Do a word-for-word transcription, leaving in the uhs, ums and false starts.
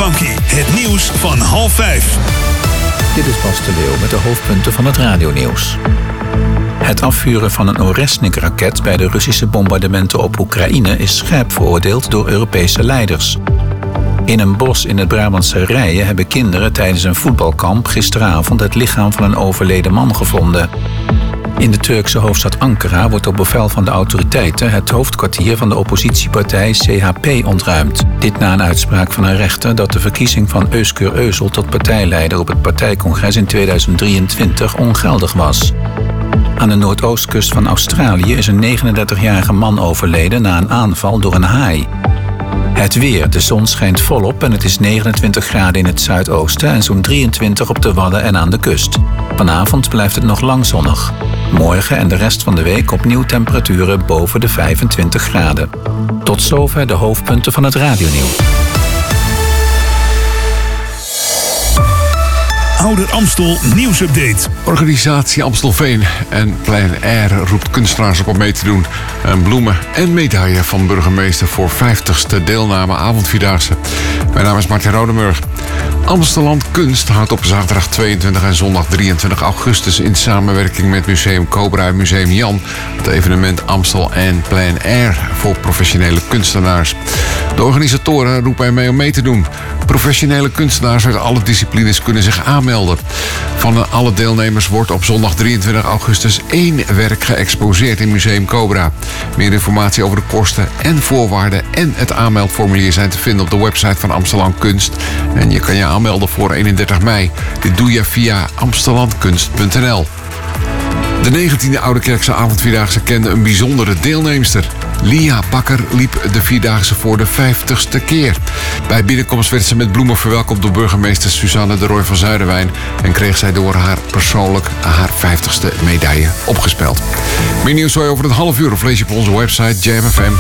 Funky, het nieuws van half vijf. Dit is Bas de Leeuw met de hoofdpunten van het radionieuws. Het afvuren van een Oresnik-raket bij de Russische bombardementen op Oekraïne is scherp veroordeeld door Europese leiders. In een bos in het Brabantse Rijen hebben kinderen tijdens een voetbalkamp gisteravond het lichaam van een overleden man gevonden. In de Turkse hoofdstad Ankara wordt op bevel van de autoriteiten het hoofdkwartier van de oppositiepartij C H P ontruimd. Dit na een uitspraak van een rechter dat de verkiezing van Özgür Özel tot partijleider op het partijcongres in tweeduizend drieëntwintig ongeldig was. Aan de noordoostkust van Australië is een negenendertigjarige man overleden na een aanval door een haai. Het weer. De zon schijnt volop en het is negenentwintig graden in het zuidoosten en zo'n drieëntwintig op de Wadden en aan de kust. Vanavond blijft het nog lang zonnig. Morgen en de rest van de week opnieuw temperaturen boven de vijfentwintig graden. Tot zover de hoofdpunten van het radionieuws. Ouder Amstel nieuwsupdate. Organisatie Amstelveen en Plein Air roept kunstenaars op om mee te doen. Een bloemen en medaille van burgemeester voor vijftigste deelname avondvierdaagse. Mijn naam is Martin Rodemurg. Amstelland Kunst houdt op zaterdag tweeëntwintig en zondag drieëntwintig augustus in samenwerking met Museum Cobra en Museum Jan het evenement Amstel en Plein Air voor professionele kunstenaars. De organisatoren roepen er mee om mee te doen. Professionele kunstenaars uit alle disciplines kunnen zich aanmelden. Van alle deelnemers wordt op zondag drieëntwintig augustus één werk geëxposeerd in Museum Cobra. Meer informatie over de kosten en voorwaarden en het aanmeldformulier zijn te vinden op de website van Amstelland Kunst. En je kan je aanmelden voor eenendertig mei. Dit doe je via amstellandkunst punt n l. De negentiende Oudekerkse avondvierdaagse kende een bijzondere deelnemster. Lia Bakker liep de vierdaagse voor de vijftigste keer. Bij binnenkomst werd ze met bloemen verwelkomd door burgemeester Suzanne de Roy van Zuiderwijn en kreeg zij door haar persoonlijk haar vijftigste medaille opgespeld. Meer nieuws hoor je over het half uur of lees je op onze website jam f m